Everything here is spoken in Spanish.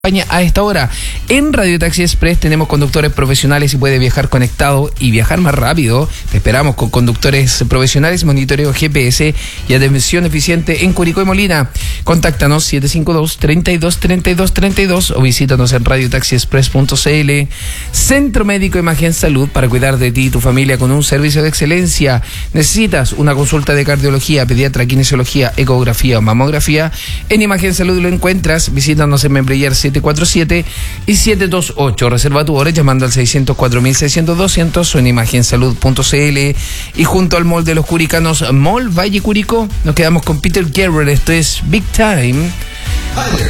A esta hora en Radio Taxi Express tenemos conductores profesionales y puede viajar conectado y viajar más rápido. Te esperamos con conductores profesionales, monitoreo GPS y atención eficiente en Curicó y Molina. Contáctanos 752-32-32-32 o visítanos en radiotaxiexpress.cl. Centro Médico Imagen Salud, para cuidar de ti y tu familia con un servicio de excelencia. ¿Necesitas una consulta de cardiología, pediatra, kinesiología, ecografía o mamografía? En Imagen Salud lo encuentras. Visítanos en Membrillar 747 y 728. Reserva tu hora llamando al 604.600-200 o en imagensalud.cl. Y junto al Mall de los Curicanos, Mall Valle Curicó, nos quedamos con Peter Gabriel. Esto es Big Time.